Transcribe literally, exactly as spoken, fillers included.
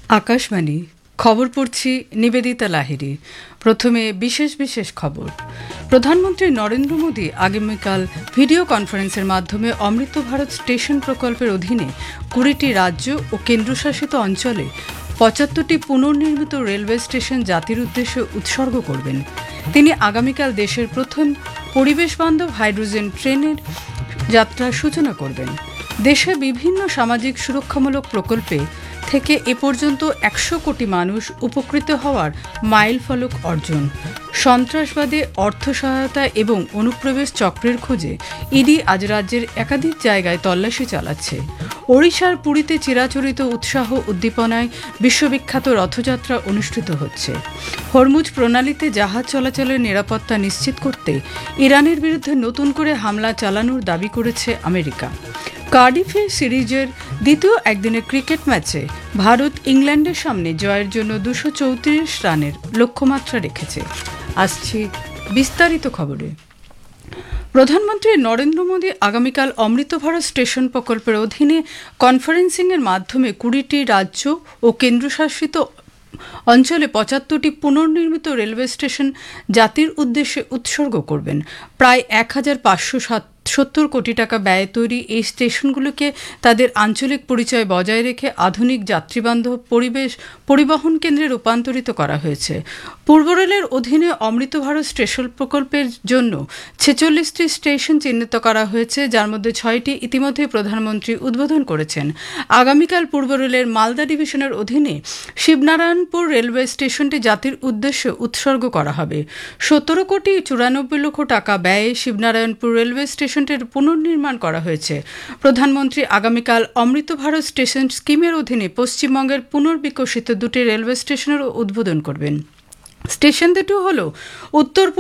আকাশবাণী খবর পড়ছি নিবেদিতা লাহিড়ী। প্রথমে বিশেষ বিশেষ খবর। প্রধানমন্ত্রী নরেন্দ্র মোদী আগামীকাল ভিডিও কনফারেন্সের মাধ্যমে অমৃত ভারত স্টেশন প্রকল্পের অধীনে কুড়িটি রাজ্য ও কেন্দ্রশাসিত অঞ্চলে পঁচাত্তরটি পুনর্নির্মিত রেলওয়ে স্টেশন জাতির উদ্দেশ্যে উৎসর্গ করবেন। তিনি আগামীকাল দেশের প্রথম পরিবেশ বান্ধব হাইড্রোজেন ট্রেনের যাত্রার সূচনা করবেন। দেশে বিভিন্ন সামাজিক সুরক্ষামূলক প্রকল্পে থেকে এ পর্যন্ত একশো কোটি মানুষ উপকৃত হওয়ার মাইল ফলক অর্জন। সন্ত্রাসবাদে অর্থ সহায়তা এবং অনুপ্রবেশ চক্রের খোঁজে ইডি আজ রাজ্যের একাধিক জায়গায় তল্লাশি চালাচ্ছে। ওড়িশার পুরীতে চিরাচরিত উৎসাহ উদ্দীপনায় বিশ্ববিখ্যাত রথযাত্রা অনুষ্ঠিত হচ্ছে। হরমুজ প্রণালীতে জাহাজ চলাচলের নিরাপত্তা নিশ্চিত করতে ইরানের বিরুদ্ধে নতুন করে হামলা চালানোর দাবি করেছে আমেরিকা। কার্ডিফে সিরিজের দ্বিতীয় একদিনের ক্রিকেট ম্যাচে ভারত ইংল্যান্ডের সামনে জয়ের জন্য দুশো চৌত্রিশ রানের লক্ষ্যমাত্রা রেখেছে। আসছি বিস্তারিত খবরে। প্রধানমন্ত্রী নরেন্দ্র মোদী আগামীকাল অমৃত ভারত স্টেশন প্রকল্পের অধীনে কনফারেন্সিংয়ের মাধ্যমে কুড়িটি রাজ্য ও কেন্দ্রশাসিত অঞ্চলে পঁচাত্তরটি পুনর্নির্মিত রেলওয়ে স্টেশন জাতির উদ্দেশ্যে উৎসর্গ করবেন। প্রায় এক হাজার পাঁচশো সাত সত্তর কোটি টাকা ব্যয়ে তৈরি এই স্টেশনগুলোকে তাদের আঞ্চলিক পরিচয় বজায় রেখে আধুনিক যাত্রীবান্ধব পরিবেশ পরিবহন কেন্দ্রে রূপান্তরিত করা হয়েছে। পূর্ব রেলের অধীনে অমৃত ভারত স্টেশন প্রকল্পের জন্য ছেচল্লিশটি স্টেশন চিহ্নিত করা হয়েছে, যার মধ্যে ছয়টি ইতিমধ্যে প্রধানমন্ত্রী উদ্বোধন করেছেন। আগামীকাল পূর্ব রেলের মালদা ডিভিশনের অধীনে শিবনারায়ণপুর রেলওয়ে স্টেশনটি জাতির উদ্দেশ্যে উৎসর্গ করা হবে। সতেরো কোটি চুরানব্বই লক্ষ টাকা ব্যয়ে শিবনারায়ণপুর রেলওয়ে স্টেশন পুনর্নির্মাণ করা হয়েছে। প্রধানমন্ত্রী আগামীকাল অমৃত ভারত স্টেশন স্কিমের অধীনে পশ্চিমবঙ্গের পুনর্বিকশিত দুটি রেলওয়ে স্টেশনেরও উদ্বোধন করবেন। স্টেশন দুটো হল উত্তর